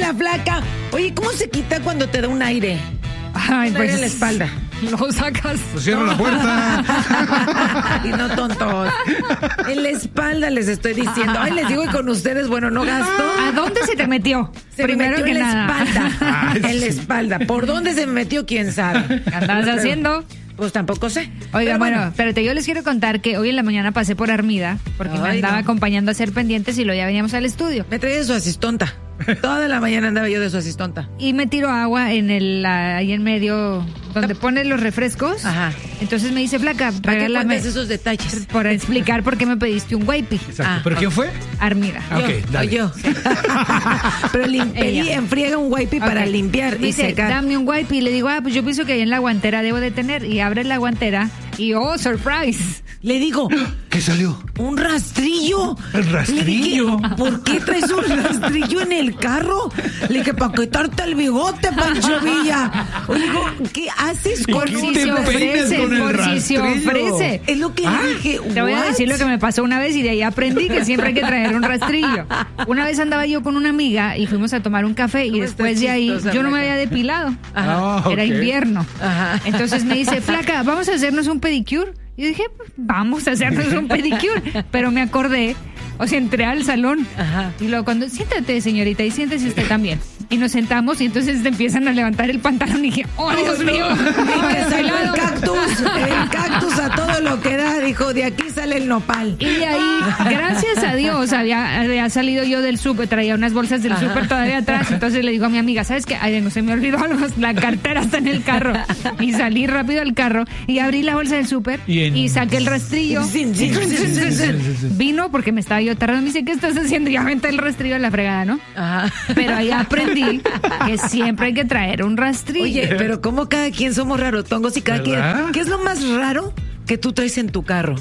la flaca. Oye, ¿cómo se quita cuando te da un aire? Ay, pues en la espalda. Lo sacas. Pues cierra la puerta. Y no tontos. En la espalda les estoy diciendo. Ay, les digo, y con ustedes, bueno, no gasto. ¿A dónde se te metió? Se Primero me metió que en nada. la espalda. Ay, En la sí. espalda. ¿Por dónde se me metió? ¿Quién sabe? ¿Qué andabas haciendo? Pues tampoco sé. Oiga, Pero bueno, espérate, yo les quiero contar que hoy en la mañana pasé por Armida porque me Ay, andaba no. acompañando a hacer pendientes y luego ya veníamos al estudio. Me traía de su asistonta. Toda la mañana andaba yo de su asistonta. Y me tiro agua en ahí en medio donde pones los refrescos. Ajá. Entonces me dice, flaca, ¿Para qué regálame cuentas esos detalles? por explicar por qué me pediste un wipey. Exacto. Ah, ¿Pero quién fue? Armida. Ah, ok, dale. Yo. Pero pedí Ella. en friega un wipe para Ok. limpiar Me y dice, secar. dame un wipe y le digo, pues yo pienso que ahí en la guantera debo de tener. Y abre la guantera y oh, surprise. Le digo, ¿Qué salió? ¿un rastrillo? ¿El rastrillo? Le dije, ¿por qué traes un rastrillo en el carro? Le dije, para quitarte el bigote, Pancho Villa. Oye, digo, ¿qué haces ¿Y con qué un te se peinas ofrece, con el por si se rastrillo? ofrece. Es lo que le dije. Te voy a ¿what? decir lo que me pasó una vez y de ahí aprendí que siempre hay que traer un rastrillo. Una vez andaba yo con una amiga y fuimos a tomar un café y ¿Cómo después está de ahí chistosa, yo no me Blanca? había depilado. Ah, Era ok. invierno. Ajá. Entonces me dice, flaca, vamos a hacernos un pedicure. Y dije, pues, vamos a hacernos un pedicure. Pero me acordé, o sea, entré al salón. Ajá. Y luego cuando, siéntate señorita y siéntese usted también. Y nos sentamos y entonces te empiezan a levantar el pantalón y dije, oh Dios mío. Y que salió el Depilado. cactus a todo lo que da. Dijo, de aquí sale el nopal. Y de ahí, gracias a Dios, había salido yo del súper, traía unas bolsas del súper todavía atrás, entonces le digo a mi amiga, ¿sabes qué? Ay, no se me olvidó algo, la cartera está en el carro. Y salí rápido al carro y abrí la bolsa del súper y saqué el rastrillo. Vino porque me estaba yo tardando, me dice, ¿qué estás haciendo? Y ya aventé el rastrillo a la fregada, ¿no? Ajá. Pero ahí aprendí que siempre hay que traer un rastrillo. Oye, pero como cada quien somos rarotongos y cada ¿Verdad? quien... ¿Qué es lo más raro que tú traes en tu carro?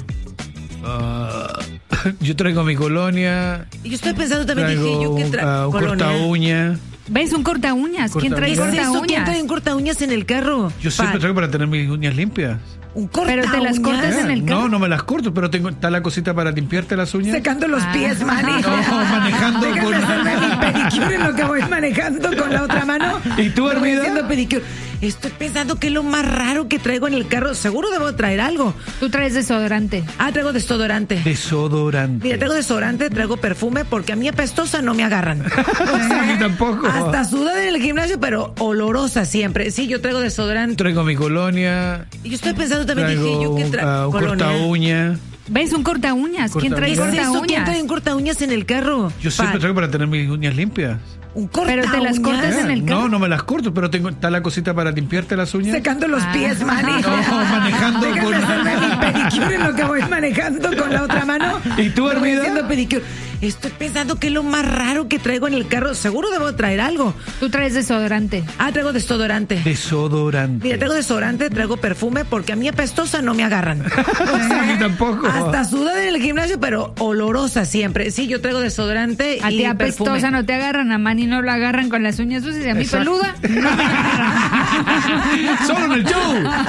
Yo traigo mi colonia. Y yo estoy pensando también, dije Traigo yo que un corta uña. ¿Ves? Un corta uñas. ¿Quién trae ¿Qué es corta eso? ¿Quién uñas? trae un corta uñas en el carro? Yo siempre traigo para tener mis uñas limpias. ¿Un corta Pero te las cortas en el carro. No, no me las corto, pero está la cosita para limpiarte las uñas. Secando los pies, Manny. No, manejando Déjame con- hacerme mi pedicure en lo que voy manejando con la otra mano. ¿Y tú, Me voy Armida? haciendo pedicure. Estoy pensando que es lo más raro que traigo en el carro. Seguro debo traer algo. Tú traes desodorante. Ah, traigo desodorante. Desodorante. Mira, traigo desodorante, traigo perfume, porque a mí apestosa no me agarran. A mí tampoco. Hasta sudada en el gimnasio, pero olorosa siempre. Sí, yo traigo desodorante. Traigo mi colonia. Y yo estoy pensando también, Traigo dije yo que un corta uña. ¿Ves? Un corta uñas. ¿Quién trae ¿Qué es corta eso? ¿Quién uñas? trae un corta uñas en el carro? Yo siempre traigo para tener mis uñas limpias. ¿Un corta Pero te las cortas en el carro. No, no me las corto, pero está la cosita para limpiarte las uñas. Secando los pies, Manny. No, manejando Déjame con- hacerme mi pedicure en lo que voy manejando con la otra mano. ¿Y tú, Me voy Armida? haciendo pedicure. Estoy pensando que es lo más raro que traigo en el carro. Seguro debo traer algo. Tú traes desodorante. Ah, traigo desodorante. Desodorante. Mira, traigo desodorante, traigo perfume, porque a mí apestosa no me agarran. A mí tampoco. Hasta sudada en el gimnasio, pero olorosa siempre. Sí, yo traigo desodorante A y ti perfume. apestosa no te agarran, a Manny no lo agarran con las uñas sucias y a mí Exacto. peluda no me agarran. Solo en el show